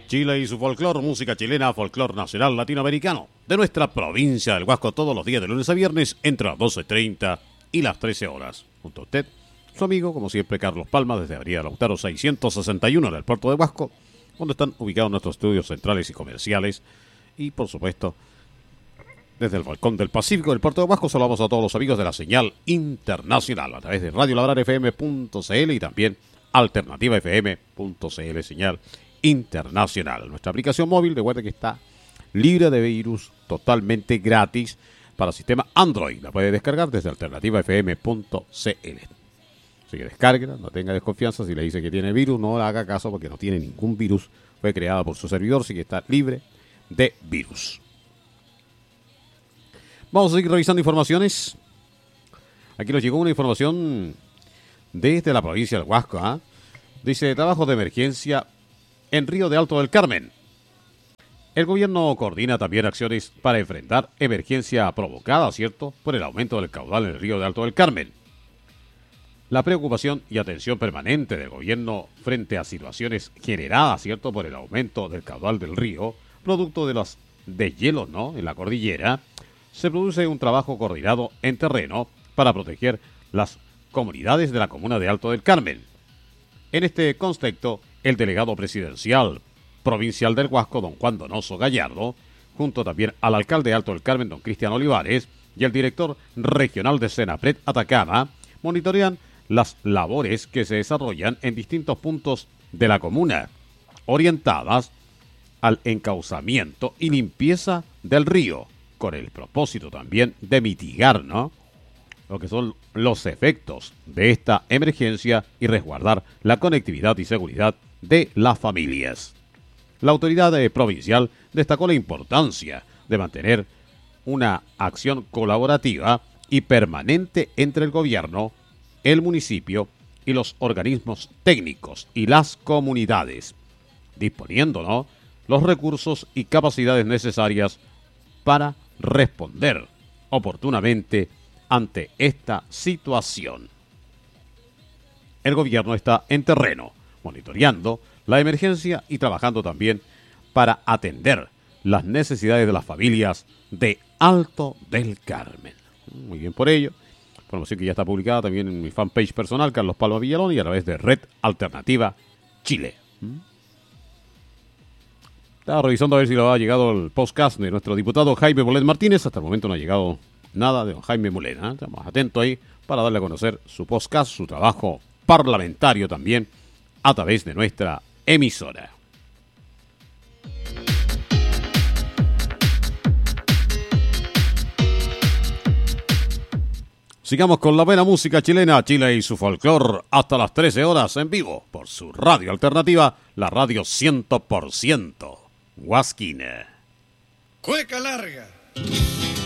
Chile y su folclor, música chilena, folclor nacional latinoamericano, de nuestra provincia del Huasco, todos los días de lunes a viernes, entre las 12:30 y las 13 horas. Junto a usted, su amigo, como siempre, Carlos Palma, desde Avenida Lautaro 661 en el puerto de Huasco, donde están ubicados nuestros estudios centrales y comerciales. Y, por supuesto, desde el balcón del Pacífico del puerto de Huasco, saludamos a todos los amigos de la señal internacional a través de radiolabrarfm.cl y también alternativafm.cl, señal internacional. Nuestra aplicación móvil, recuerde que está libre de virus, totalmente gratis para sistema Android. La puede descargar desde alternativafm.cl. Así que descárguela, no tenga desconfianza. Si le dice que tiene virus, no le haga caso porque no tiene ningún virus. Fue creada por su servidor, así que está libre de virus. Vamos a seguir revisando informaciones. Aquí nos llegó una información desde la provincia del Huasco. Dice, trabajos de emergencia en Río de Alto del Carmen. El gobierno coordina también acciones para enfrentar emergencia provocada, ¿cierto?, por el aumento del caudal en el Río de Alto del Carmen. La preocupación y atención permanente del gobierno frente a situaciones generadas, ¿cierto?, por el aumento del caudal del río, producto de los deshielos, ¿no?, en la cordillera, se produce un trabajo coordinado en terreno para proteger las comunidades de la comuna de Alto del Carmen. En este contexto, el delegado presidencial provincial del Huasco, don Juan Donoso Gallardo, junto también al alcalde de Alto del Carmen, don Cristian Olivares, y el director regional de Senapred Atacama, monitorean las labores que se desarrollan en distintos puntos de la comuna, orientadas al encauzamiento y limpieza del río, con el propósito también de mitigar, ¿no?, lo que son los efectos de esta emergencia y resguardar la conectividad y seguridad de las familias. La autoridad provincial destacó la importancia de mantener una acción colaborativa y permanente entre el gobierno, el municipio y los organismos técnicos y las comunidades, disponiendo, ¿no?, los recursos y capacidades necesarias para responder oportunamente ante esta situación. El gobierno está en terreno, monitoreando la emergencia y trabajando también para atender las necesidades de las familias de Alto del Carmen. Muy bien por ello. Información que ya está publicada también en mi fanpage personal, Carlos Palma Villalón, y a través de Red Alternativa Chile. Estaba revisando a ver si le ha llegado el podcast de nuestro diputado Jaime Molet Martínez. Hasta el momento no ha llegado nada de don Jaime Molet. Estamos atentos ahí para darle a conocer su podcast, su trabajo parlamentario también, a través de nuestra emisora. Sigamos con la buena música chilena, Chile y su folclor, hasta las 13 horas en vivo por su radio alternativa, la radio 100% Huasquina. Cueca larga.